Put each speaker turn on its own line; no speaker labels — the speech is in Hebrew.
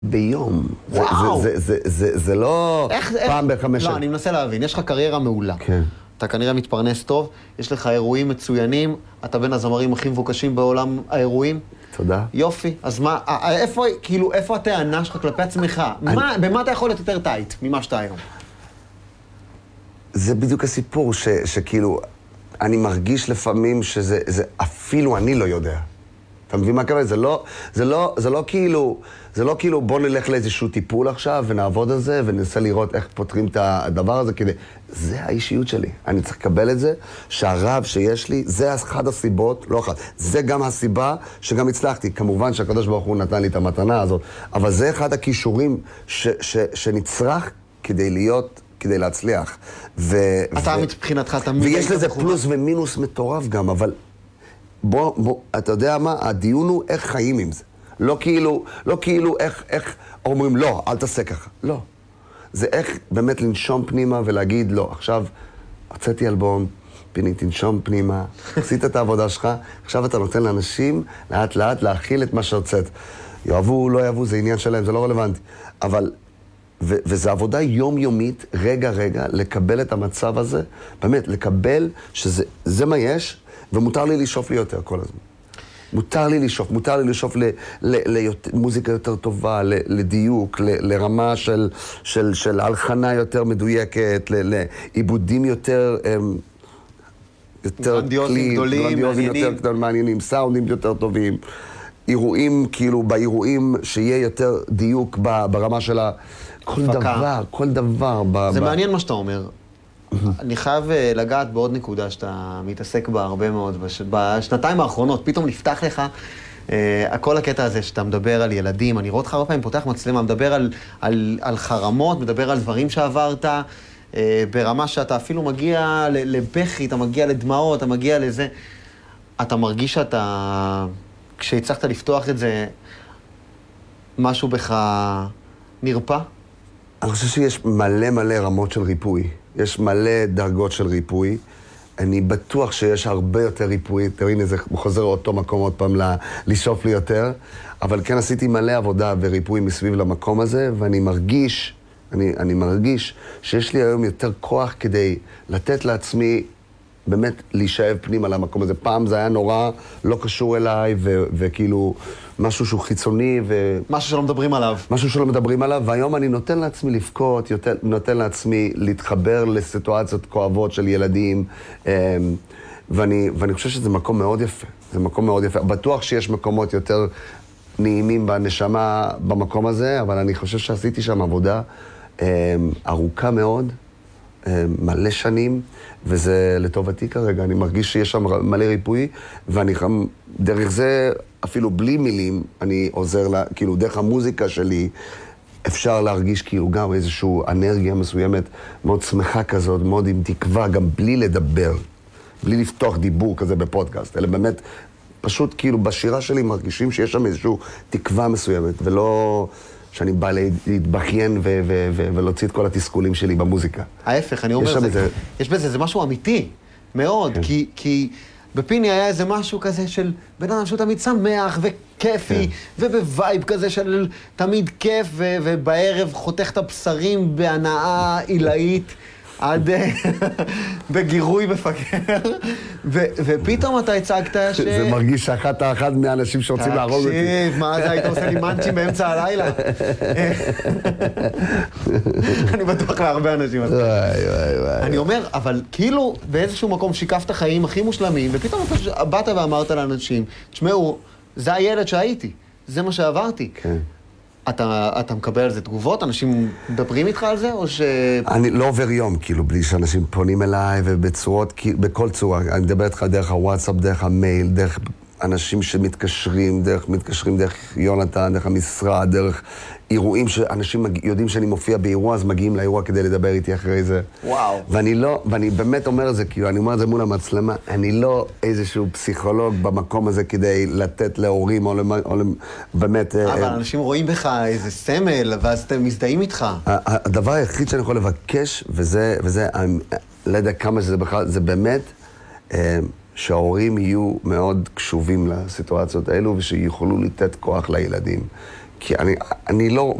ביום.
וואו!
זה לא פעם בחמש שנים.
לא, אני מנסה להבין. יש לך קריירה מעולה.
כן.
אתה כנראה מתפרנס טוב, יש לך אירועים מצוינים, אתה בין הזמרים הכי מבוקשים בעולם האירועים.
תודה.
יופי. אז מה, איפה הטענה שלך כלפי עצמך? במה אתה יכול להיות יותר טייט ממה שאתה היום?
זה בדיוק הסיפור שכאילו, אני מרגיש לפעמים שזה אפילו אני לא יודע. אתה מבין מה קרה? זה לא כאילו בוא נלך לאיזשהו טיפול עכשיו ונעבוד על זה וננסה לראות איך פותרים את הדבר הזה כדי... זה האישיות שלי. אני צריך לקבל את זה, שהרב שיש לי, זה אחד הסיבות, לא אחד, זה גם הסיבה שגם הצלחתי. כמובן שהקדוש ברוך הוא נתן לי את המתנה הזאת, אבל זה אחד הכישורים שנצרך כדי להצליח.
אתה מבחינתך תמיד...
ויש לזה פלוס ומינוס מטורף גם, אבל... בוא, אתה יודע מה? הדיון הוא איך חיים עם זה. לא כאילו איך אומרים, לא, אל תעשה ככה. לא. זה איך באמת לנשום פנימה ולהגיד, לא, עכשיו הוצאתי אלבום, פיני, תנשום פנימה, עשית את העבודה שלך, עכשיו אתה נותן לאנשים לאט לאט להכיל את מה שהוצאת. יאהבו, לא יאהבו, זה עניין שלהם, זה לא רלוונטי. אבל, וזו עבודה יומיומית, רגע, לקבל את המצב הזה, באמת, לקבל שזה מה יש, ומותר לי לשאוף לי יותר כל הזמן. מותר לי לשאוף למוזיקה יותר טובה, לדיוק, לרמה של הלחנה יותר מדויקת, לעיבודים יותר
גרנדיוזים גדולים,
מעניינים, סאונדים יותר טובים, אירועים, כאילו באירועים שיהיה יותר דיוק ברמה של כל דבר.
זה מעניין מה שאתה אומר. אני חייב לגעת בעוד נקודה שאתה מתעסק בה הרבה מאוד. בשנתיים האחרונות פתאום נפתח לך כל הקטע הזה שאתה מדבר על ילדים. אני רואה אותך הרבה פעמים פותח מצלמה, מדבר על חרמות, מדבר על דברים שעברת, ברמה שאתה אפילו מגיע לבכי, אתה מגיע לדמעות, אתה מגיע לזה. אתה מרגיש שאתה, כשהצלחת לפתוח את זה, משהו בך נרפא?
אני חושב שיש מלא רמות של ריפוי. יש מלא דרגות של ריפוי. אני בטוח שיש הרבה יותר ריפוי. תראי, זה חוזר אותו מקום עוד פעם לשאוף לי יותר. אבל כן עשיתי מלא עבודה וריפוי מסביב למקום הזה, ואני מרגיש שיש לי היום יותר כוח כדי לתת לעצמי באמת להישאב פנים על המקום הזה. פעם זה היה נורא לא קשור אליי, וכאילו משהו שהוא חיצוני,
משהו שלא מדברים עליו.
והיום אני נותן לעצמי לבכות, נותן לעצמי להתחבר לסיטואציות כואבות של ילדים, ואני חושב שזה מקום מאוד יפה. זה מקום מאוד יפה. בטוח שיש מקומות יותר נעימים בנשמה במקום הזה, אבל אני חושב שעשיתי שם עבודה ארוכה מאוד, מלא שנים, וזה לטובתי כרגע. אני מרגיש שיש שם מלא ריפוי, ואני דרך זה, אפילו בלי מילים, אני עוזר לה, כאילו דרך המוזיקה שלי, אפשר להרגיש כאילו גם איזושהי אנרגיה מסוימת, מאוד שמחה כזאת, מאוד עם תקווה, גם בלי לדבר, בלי לפתוח דיבור כזה בפודקאסט, אלא באמת, פשוט כאילו בשירה שלי מרגישים שיש שם איזושהי תקווה מסוימת, ולא... שאני בא להתבכיין ולהוציא את כל התסכולים שלי במוזיקה.
ההפך, אני אומר, יש בזה, זה משהו אמיתי, מאוד, כי בפיני היה איזה משהו כזה של בן אדם שהוא תמיד שמח וכיפי, ובווייב כזה של תמיד כיף, ובערב חותך את הבשרים בהנאה עילאית, עד בגירוי מפגר, ופתאום אתה הצגת
זה מרגיש שאחת מהאנשים שרוצים להרוג אותי.
תקשיב, מה זה, היית עושה לי מנצ'ים באמצע הלילה? אני בטוח להרבה אנשים. אני אומר, אבל כאילו באיזשהו מקום שיקפת חיים הכי מושלמים, ופתאום באת ואמרת לאנשים, תשמעו, זה הילד שהייתי, זה מה שעברתי.
כן.
אתה מקבל על זה תגובות? אנשים מדברים איתך על זה, או ש...
אני לא עובר יום, כאילו, בלי שאנשים פונים אליי, ובצורות, בכל צורה. אני מדבר איתך דרך הוואטסאפ, דרך המייל, דרך אנשים שמתקשרים, דרך יונתן, דרך המשרד, דרך אירועים שאנשים יודעים שאני מופיע באירוע, אז מגיעים לאירוע כדי לדבר איתי אחרי זה.
וואו.
ואני באמת אומר את זה, כאילו, אני אומר את זה מול המצלמה, אני לא איזשהו פסיכולוג במקום הזה כדי לתת להורים, או באמת...
אבל אנשים רואים בך איזה סמל, ואז אתם מזדהים איתך.
הדבר היחיד שאני יכול לבקש, וזה, לא יודע כמה שזה בכלל, זה באמת שההורים יהיו מאוד קשובים לסיטואציות האלו, ושיכולו לתת כוח לילדים. כי אני לא,